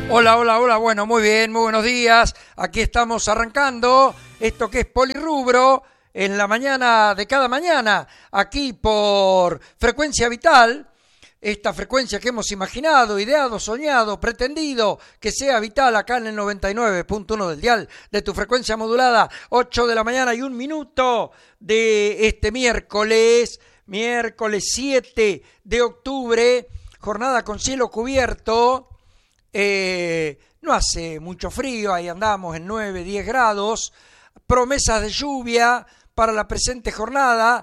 Hola, hola, hola, bueno, muy bien, muy buenos días. Aquí estamos arrancando esto que es Polirrubro en la mañana de cada mañana, aquí por Frecuencia Vital, esta frecuencia que hemos imaginado, ideado, soñado, pretendido que sea vital acá en el 99.1 del dial de tu frecuencia modulada, 8 de la mañana y 1 minuto de este miércoles 7 de octubre, jornada con cielo cubierto. No hace mucho frío, ahí andamos en 9, 10 grados, promesas de lluvia para la presente jornada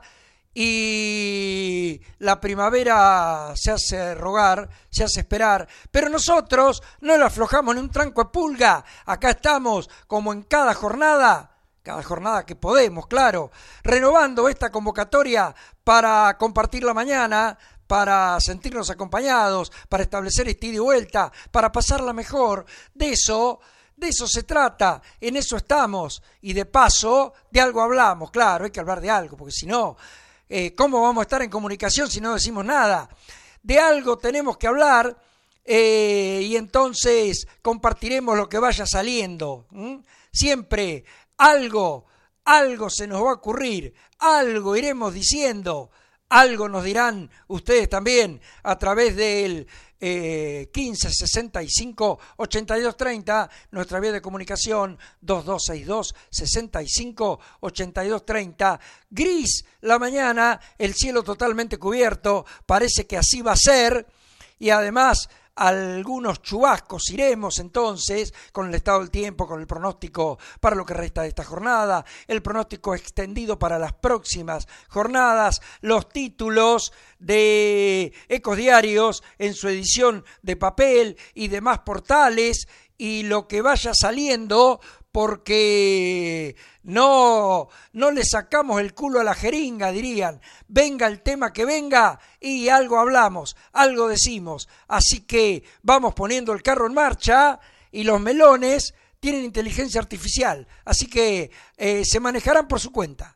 y la primavera se hace rogar, se hace esperar, pero nosotros no le aflojamos ni un tranco de pulga, acá estamos como en cada jornada que podemos, claro, renovando esta convocatoria para compartir la mañana, para sentirnos acompañados, para establecer ida y vuelta, para pasarla mejor. De eso se trata, en eso estamos. Y de paso, de algo hablamos, claro, hay que hablar de algo, porque si no, ¿cómo vamos a estar en comunicación si no decimos nada? De algo tenemos que hablar y entonces compartiremos lo que vaya saliendo. Siempre algo se nos va a ocurrir, algo iremos diciendo. Algo nos dirán ustedes también a través del 15 65 82 30, nuestra vía de comunicación 2262 65 82 30. Gris la mañana, el cielo totalmente cubierto, parece que así va a ser y además algunos chubascos iremos entonces con el estado del tiempo, con el pronóstico para lo que resta de esta jornada, el pronóstico extendido para las próximas jornadas, los títulos de Ecos Diarios en su edición de papel y demás portales y lo que vaya saliendo porque no le sacamos el culo a la jeringa, dirían. Venga el tema que venga y algo hablamos, algo decimos. Así que vamos poniendo el carro en marcha y los melones tienen inteligencia artificial. Así que se manejarán por su cuenta.